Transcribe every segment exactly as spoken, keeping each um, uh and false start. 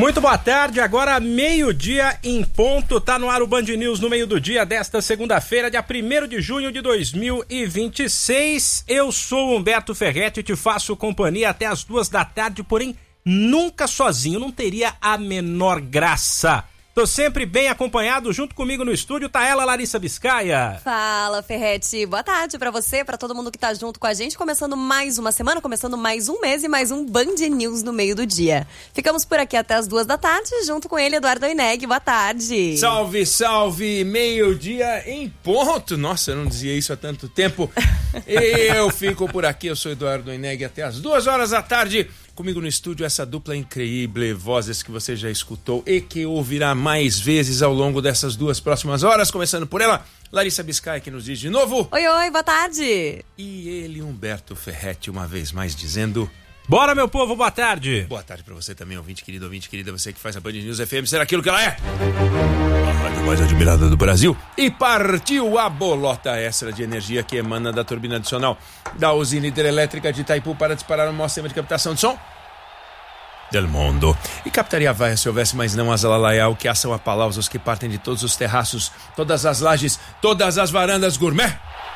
Muito boa tarde, agora meio-dia em ponto, tá no ar o Band News no meio do dia desta segunda-feira, dia primeiro de junho de dois mil e vinte e seis. Eu sou Humberto Ferretti e te faço companhia até as duas da tarde, porém nunca sozinho, não teria a menor graça. Tô sempre bem acompanhado, junto comigo no estúdio tá ela, Larissa Biscaia. Fala, Ferretti. Boa tarde pra você, pra todo mundo que tá junto com a gente, começando mais uma semana, começando mais um mês e mais um Band News no meio do dia. Ficamos por aqui até as duas da tarde, junto com ele, Eduardo Oineg. Boa tarde. Salve, salve, meio-dia em ponto. Nossa, eu não dizia isso há tanto tempo. Eu fico por aqui, eu sou Eduardo Oineg, até as duas horas da tarde. Comigo no estúdio essa dupla incrível, vozes que você já escutou e que ouvirá mais vezes ao longo dessas duas próximas horas, começando por ela, Larissa Biscaia, que nos diz de novo. Oi, oi, boa tarde. E ele, Humberto Ferretti, uma vez mais dizendo... Bora, meu povo, boa tarde. Boa tarde pra você também, ouvinte querido, ouvinte querida, você que faz a Band News F M ser aquilo que ela é. A rádio mais admirada do Brasil. E partiu a bolota extra de energia que emana da turbina adicional da usina hidrelétrica de Itaipu para disparar o maior sistema de captação de som del mundo. E captaria vaia se houvesse, mas não as alalaial, que assam aplausos que partem de todos os terraços, todas as lajes, todas as varandas gourmet.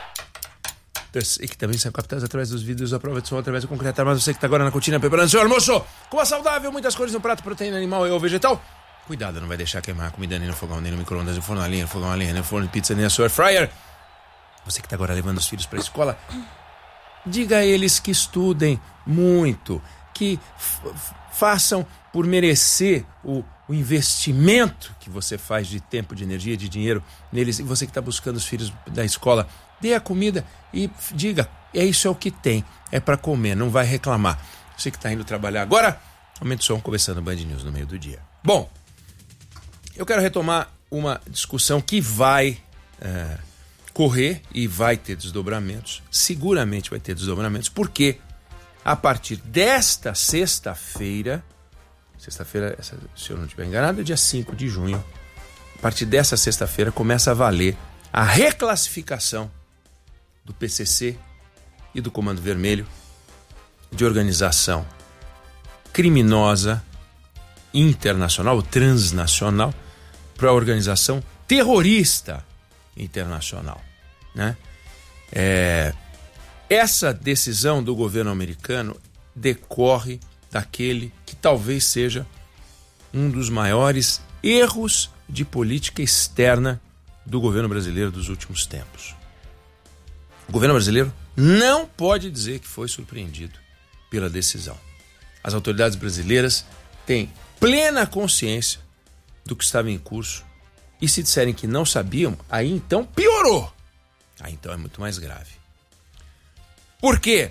E que também são captadas através dos vidros à prova de som, através do concreto armado. Você que está agora na cortina preparando seu almoço com a saudável, muitas cores no prato, proteína animal ou vegetal. Cuidado, não vai deixar queimar a comida nem no fogão, nem no micro-ondas, no forno a lenha, no fogão a lenha, nem no forno de pizza, nem na sua air fryer. Você que está agora levando os filhos para a escola, diga a eles que estudem muito, que f- façam por merecer o, o investimento que você faz de tempo, de energia, de dinheiro neles. E você que está buscando os filhos da escola, dê a comida e diga, é isso é o que tem, é para comer, não vai reclamar. Você que está indo trabalhar agora, aumenta o som, começando o Band News no meio do dia. Bom, eu quero retomar uma discussão que vai é, correr e vai ter desdobramentos, seguramente vai ter desdobramentos, porque a partir desta sexta-feira, sexta-feira, se eu não estiver enganado, é dia cinco de junho, a partir dessa sexta-feira começa a valer a reclassificação do P C C e do Comando Vermelho de organização criminosa internacional, transnacional, para a organização terrorista internacional, né? É, essa decisão do governo americano decorre daquele que talvez seja um dos maiores erros de política externa do governo brasileiro dos últimos tempos. O governo brasileiro não pode dizer que foi surpreendido pela decisão. As autoridades brasileiras têm plena consciência do que estava em curso e se disserem que não sabiam, aí então piorou. Aí então é muito mais grave. Por quê?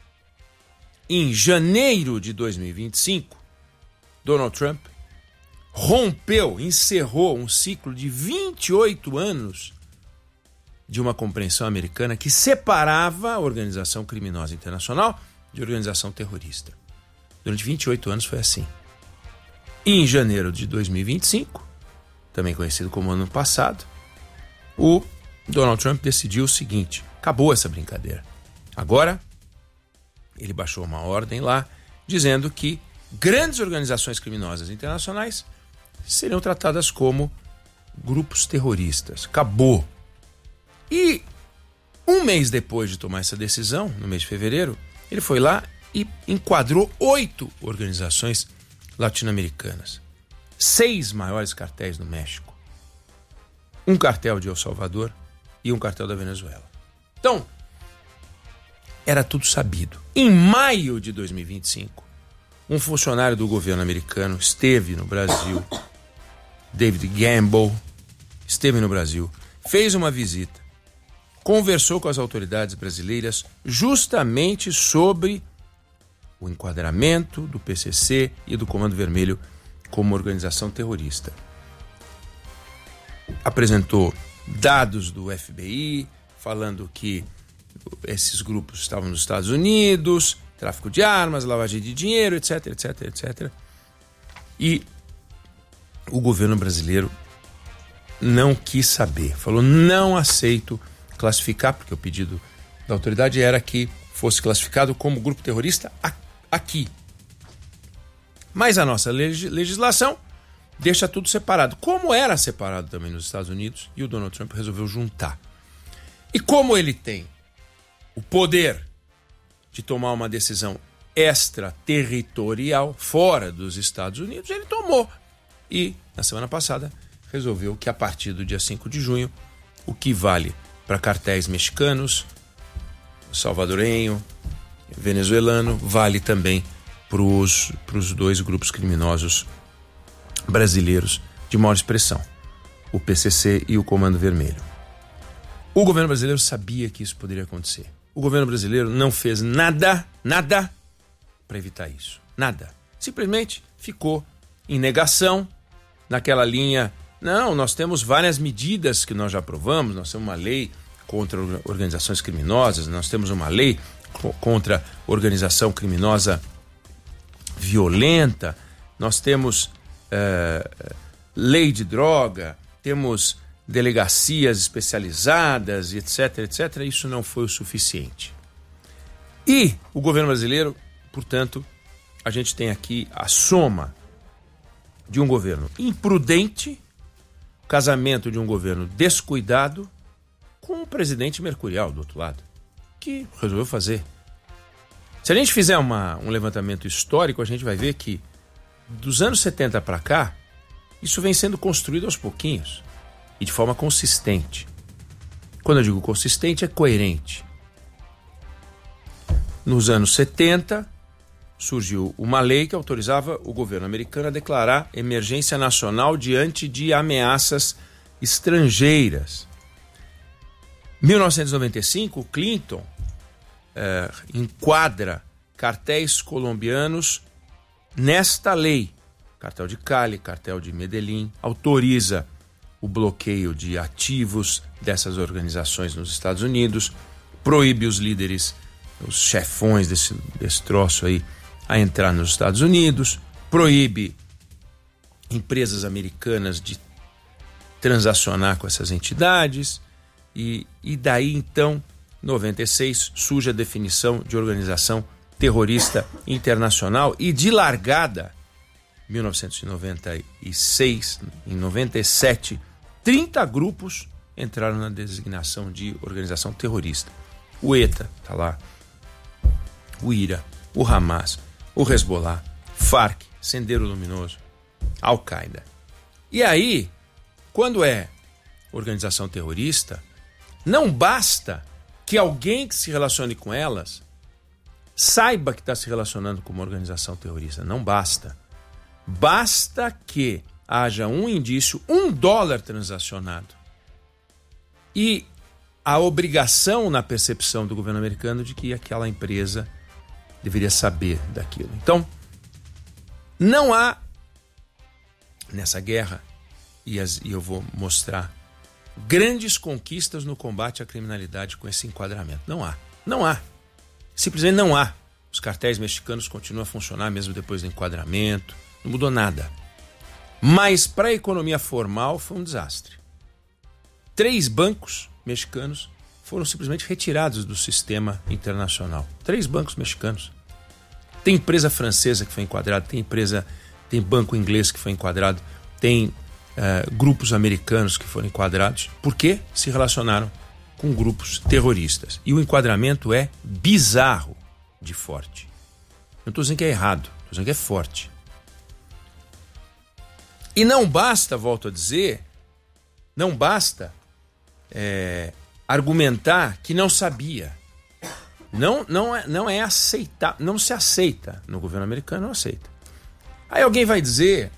Em janeiro de dois mil e vinte e cinco, Donald Trump rompeu, encerrou um ciclo de vinte e oito anos de uma compreensão americana que separava a organização criminosa internacional de organização terrorista. Durante vinte e oito anos foi assim. E em janeiro de dois mil e vinte e cinco, também conhecido como ano passado, o Donald Trump decidiu o seguinte: acabou essa brincadeira. Agora, ele baixou uma ordem lá, dizendo que grandes organizações criminosas internacionais seriam tratadas como grupos terroristas. Acabou. E um mês depois de tomar essa decisão, no mês de fevereiro, ele foi lá e enquadrou oito organizações latino-americanas. Seis maiores cartéis no México. Um cartel de El Salvador e um cartel da Venezuela. Então, era tudo sabido. Em maio de dois mil e vinte e cinco, um funcionário do governo americano esteve no Brasil, David Gamble, esteve no Brasil, fez uma visita, conversou com as autoridades brasileiras justamente sobre o enquadramento do P C C e do Comando Vermelho como organização terrorista. Apresentou dados do F B I, falando que esses grupos estavam nos Estados Unidos, tráfico de armas, lavagem de dinheiro, etc, etc, etcétera. E o governo brasileiro não quis saber, falou: não aceito classificar, porque o pedido da autoridade era que fosse classificado como grupo terrorista aqui. Mas a nossa legislação deixa tudo separado, como era separado também nos Estados Unidos, e o Donald Trump resolveu juntar. E como ele tem o poder de tomar uma decisão extraterritorial fora dos Estados Unidos, ele tomou. E, na semana passada, resolveu que a partir do dia cinco de junho, o que vale para cartéis mexicanos, salvadorenho, venezuelano, vale também para os dois grupos criminosos brasileiros de maior expressão, o P C C e o Comando Vermelho. O governo brasileiro sabia que isso poderia acontecer. O governo brasileiro não fez nada, nada para evitar isso. Nada. Simplesmente ficou em negação, naquela linha, não, nós temos várias medidas que nós já aprovamos, nós temos uma lei contra organizações criminosas, nós temos uma lei contra organização criminosa violenta, nós temos é, lei de droga, temos delegacias especializadas, etc, etcétera. Isso não foi o suficiente. E o governo brasileiro, portanto, a gente tem aqui a soma de um governo imprudente, casamento de um governo descuidado, com um presidente mercurial do outro lado, que resolveu fazer. Se a gente fizer uma, um levantamento histórico, a gente vai ver que dos anos setenta para cá, isso vem sendo construído aos pouquinhos e de forma consistente. Quando eu digo consistente, é coerente. Nos anos setenta, surgiu uma lei que autorizava o governo americano a declarar emergência nacional diante de ameaças estrangeiras. Em mil novecentos e noventa e cinco, Clinton eh, enquadra cartéis colombianos nesta lei. Cartel de Cali, cartel de Medellín, autoriza o bloqueio de ativos dessas organizações nos Estados Unidos, proíbe os líderes, os chefões desse, desse troço aí, a entrar nos Estados Unidos, proíbe empresas americanas de transacionar com essas entidades, e, e daí então, em noventa e seis, surge a definição de organização terrorista internacional, e de largada, em mil novecentos e noventa e seis, em noventa e sete, trinta grupos entraram na designação de organização terrorista. O ETA está lá, o IRA, o Hamas, o Hezbollah, Farc, Sendero Luminoso, Al-Qaeda. E aí, quando é organização terrorista, não basta que alguém que se relacione com elas saiba que está se relacionando com uma organização terrorista. Não basta. Basta que haja um indício, um dólar transacionado. E a obrigação na percepção do governo americano de que aquela empresa deveria saber daquilo. Então, não há nessa guerra, e, as, e eu vou mostrar, grandes conquistas no combate à criminalidade com esse enquadramento. Não há. Não há. Simplesmente não há. Os cartéis mexicanos continuam a funcionar mesmo depois do enquadramento. Não mudou nada. Mas para a economia formal foi um desastre. Três bancos mexicanos foram simplesmente retirados do sistema internacional. Três bancos mexicanos. Tem empresa francesa que foi enquadrada, tem empresa, tem banco inglês que foi enquadrado, tem uh, grupos americanos que foram enquadrados, porque se relacionaram com grupos terroristas. E o enquadramento é bizarro de forte. Não estou dizendo que é errado, estou dizendo que é forte. E não basta, volto a dizer, não basta é, argumentar que não sabia. Não, não, é, não é aceitar, não se aceita. No governo americano não aceita. Aí alguém vai dizer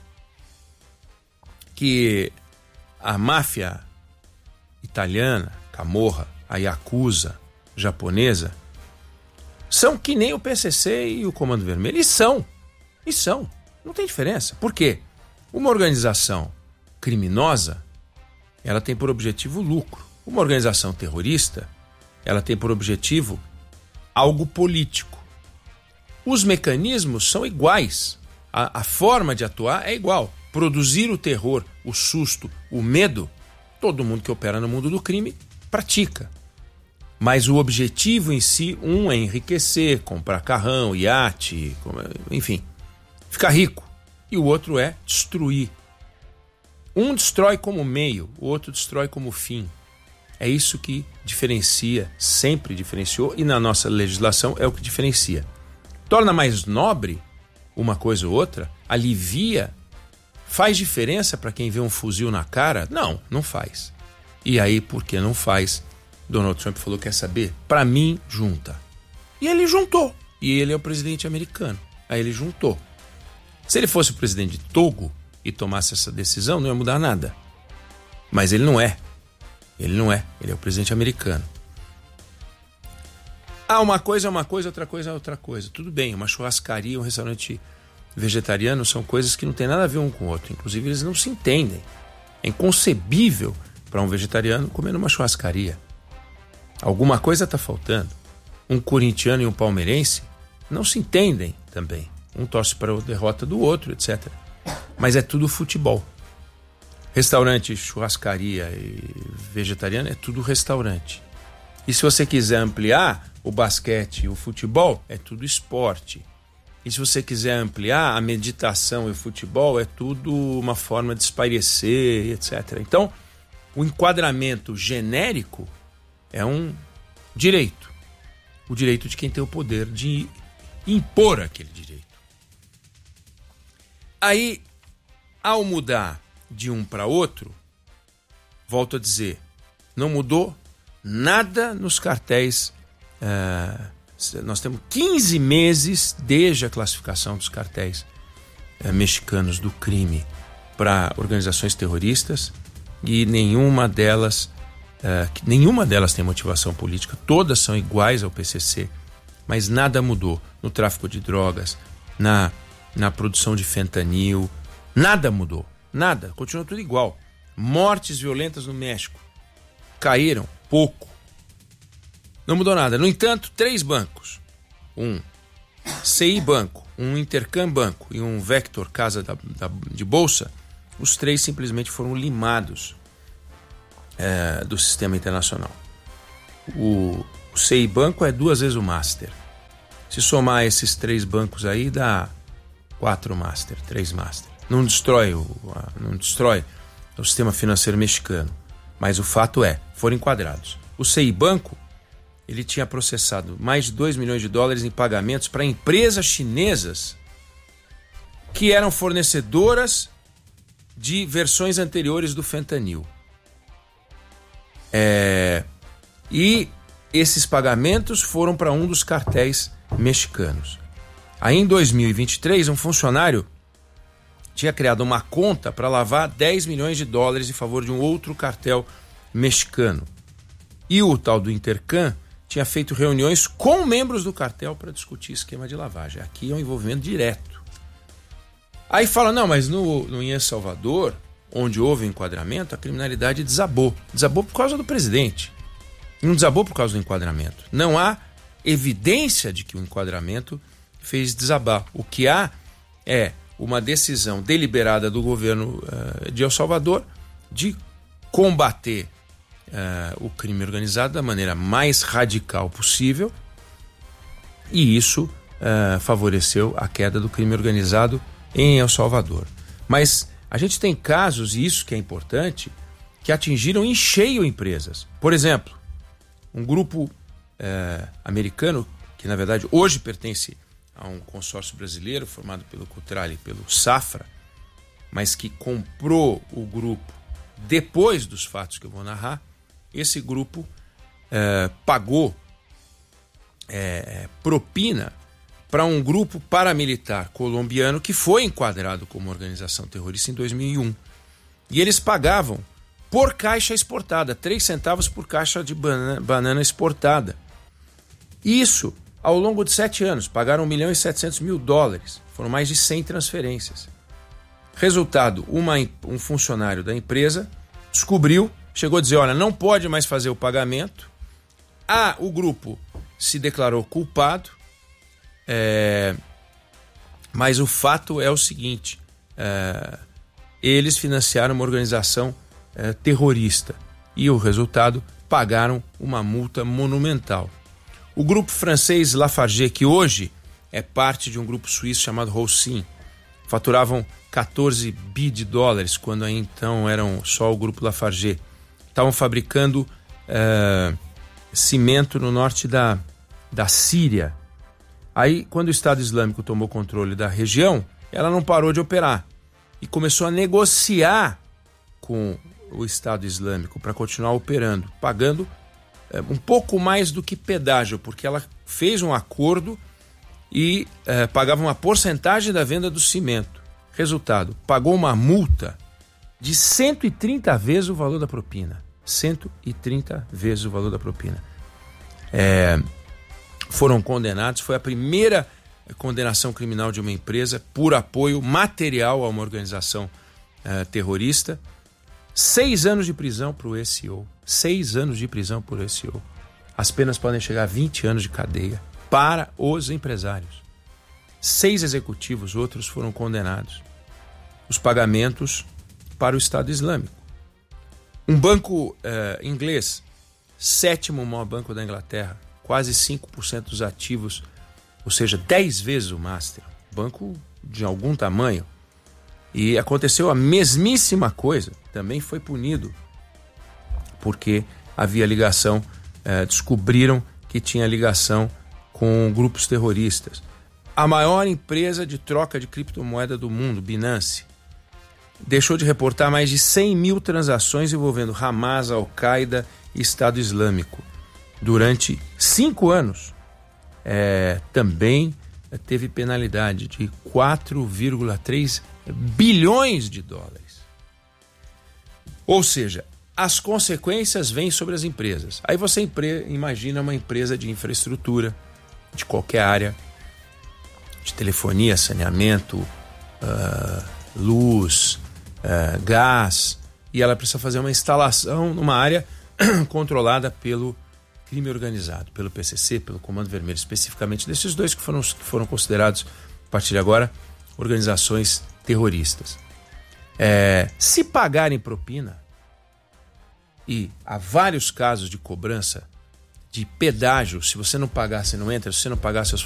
que a máfia italiana, Camorra, a Yakuza japonesa, são que nem o P C C e o Comando Vermelho. E são. E são. Não tem diferença. Por quê? Uma organização criminosa, ela tem por objetivo lucro. Uma organização terrorista, ela tem por objetivo algo político. Os mecanismos são iguais. A, a forma de atuar é igual. Produzir o terror, o susto, o medo, todo mundo que opera no mundo do crime pratica. Mas o objetivo em si, um é enriquecer, comprar carrão, iate, enfim, ficar rico. e o outro é destruir. Um destrói como meio, o outro destrói como fim. É isso que diferencia, sempre diferenciou, e na nossa legislação é o que diferencia. Torna mais nobre uma coisa ou outra, alivia, faz diferença para quem vê um fuzil na cara? Não, não faz. E aí, por que não faz? Donald Trump falou, quer saber? Para mim, junta. E ele juntou. E ele é o presidente americano. Aí ele juntou. Se ele fosse o presidente de Togo e tomasse essa decisão, não ia mudar nada. Mas ele não é. Ele não é. Ele é o presidente americano. Ah, uma coisa é uma coisa, outra coisa é outra coisa. Tudo bem, uma churrascaria, um restaurante vegetariano são coisas que não tem nada a ver um com o outro. Inclusive, eles não se entendem. É inconcebível para um vegetariano comer numa churrascaria. Alguma coisa está faltando. Um corintiano e um palmeirense não se entendem também. Um torce para a derrota do outro, etcétera. Mas é tudo futebol. Restaurante, churrascaria e vegetariano é tudo restaurante. E se você quiser ampliar o basquete e o futebol, é tudo esporte. E se você quiser ampliar a meditação e o futebol, é tudo uma forma de espairecer, etcétera. Então, o enquadramento genérico é um direito. O direito de quem tem o poder de impor aquele direito. Aí, ao mudar de um para outro, volto a dizer, não mudou nada nos cartéis. Uh, nós temos quinze meses desde a classificação dos cartéis uh, mexicanos do crime para organizações terroristas e nenhuma delas, uh, nenhuma delas tem motivação política, todas são iguais ao P C C, mas nada mudou no tráfico de drogas, na, na produção de fentanil, nada mudou. Nada, continua tudo igual. Mortes violentas no México caíram pouco. Não mudou nada. No entanto, três bancos, um C I Banco, um Intercam Banco e um Vector Casa da, da, de Bolsa, os três simplesmente foram limados é, do sistema internacional. O, o C I Banco é duas vezes o Master. Se somar esses três bancos aí, dá quatro Master, três Master. Não destrói, o, não destrói o sistema financeiro mexicano, mas o fato é, foram enquadrados. O C I Banco, ele tinha processado mais de dois milhões de dólares em pagamentos para empresas chinesas que eram fornecedoras de versões anteriores do fentanil. É, e esses pagamentos foram para um dos cartéis mexicanos. Aí em dois mil e vinte e três, um funcionário tinha criado uma conta para lavar dez milhões de dólares em favor de um outro cartel mexicano. E o tal do Intercam tinha feito reuniões com membros do cartel para discutir esquema de lavagem. Aqui é um envolvimento direto. Aí fala, não, mas no, no em El Salvador, onde houve enquadramento, a criminalidade desabou. Desabou por causa do presidente. Não desabou por causa do enquadramento. Não há evidência de que o enquadramento fez desabar. O que há é uma decisão deliberada do governo uh, de El Salvador de combater uh, o crime organizado da maneira mais radical possível, e isso uh, favoreceu a queda do crime organizado em El Salvador. Mas a gente tem casos, e isso que é importante, que atingiram em cheio empresas. Por exemplo, um grupo uh, americano, que na verdade hoje pertence a um consórcio brasileiro formado pelo Cutrale e pelo Safra, mas que comprou o grupo depois dos fatos que eu vou narrar. Esse grupo eh, pagou eh, propina para um grupo paramilitar colombiano que foi enquadrado como organização terrorista em dois mil e um. E eles pagavam por caixa exportada, três centavos por caixa de banana, banana exportada. Isso ao longo de sete anos, pagaram um milhão e setecentos mil dólares. Foram mais de cem transferências. Resultado, uma, um funcionário da empresa descobriu, chegou a dizer, olha, não pode mais fazer o pagamento. Ah, o grupo se declarou culpado, é, mas o fato é o seguinte, é, eles financiaram uma organização é, terrorista e o resultado, pagaram uma multa monumental. O grupo francês Lafarge, que hoje é parte de um grupo suíço chamado Holcim, faturavam quatorze bi de dólares, quando aí então eram só o grupo Lafarge. Estavam fabricando uh, cimento no norte da, da Síria. Aí, quando o Estado Islâmico tomou controle da região, ela não parou de operar e começou a negociar com o Estado Islâmico para continuar operando, pagando uh, um pouco mais do que pedágio, porque ela fez um acordo e uh, pagava uma porcentagem da venda do cimento. Resultado, pagou uma multa de cento e trinta vezes o valor da propina. cento e trinta vezes o valor da propina. É, foram condenados, foi a primeira condenação criminal de uma empresa por apoio material a uma organização é, terrorista. Seis anos de prisão para o S E O. Seis anos de prisão por S E O. As penas podem chegar a vinte anos de cadeia para os empresários. Seis executivos, outros foram condenados. Os pagamentos para o Estado Islâmico. Um banco eh, inglês, sétimo maior banco da Inglaterra, quase cinco por cento dos ativos, ou seja, dez vezes o Master, banco de algum tamanho. E aconteceu a mesmíssima coisa, também foi punido, porque havia ligação, eh, descobriram que tinha ligação com grupos terroristas. A maior empresa de troca de criptomoeda do mundo, Binance, deixou de reportar mais de cem mil transações envolvendo Hamas, Al-Qaeda e Estado Islâmico. Durante cinco anos, é, também teve penalidade de quatro vírgula três bilhões de dólares. Ou seja, as consequências vêm sobre as empresas. Aí você impre- imagina uma empresa de infraestrutura, de qualquer área, de telefonia, saneamento, uh, luz, uh, gás, e ela precisa fazer uma instalação numa área controlada pelo crime organizado, pelo P C C, pelo Comando Vermelho, especificamente desses dois que foram, que foram considerados, a partir de agora, organizações terroristas. É, se pagarem propina, e há vários casos de cobrança de pedágio, se você não pagar, você não entra, se você não pagar, seus